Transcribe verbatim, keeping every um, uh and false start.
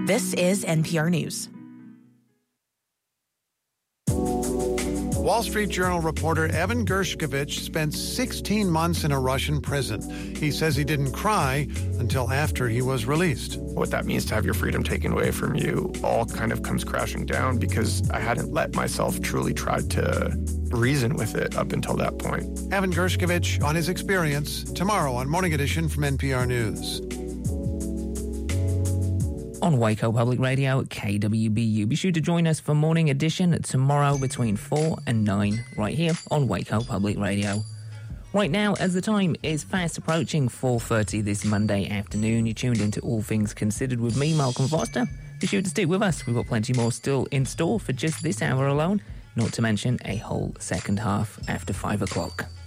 This is N P R News. Wall Street Journal reporter Evan Gershkovich spent sixteen months in a Russian prison. He says he didn't cry until after he was released. What that means to have your freedom taken away from you all kind of comes crashing down because I hadn't let myself truly try to reason with it up until that point. Evan Gershkovich on his experience tomorrow on Morning Edition from N P R News. On Waco Public Radio at K W B U. Be sure to join us for Morning Edition tomorrow between four and nine right here on Waco Public Radio. Right now, as the time is fast approaching four thirty this Monday afternoon, you're tuned into All Things Considered with me, Malcolm Foster. Be sure to stick with us. We've got plenty more still in store for just this hour alone, not to mention a whole second half after five o'clock.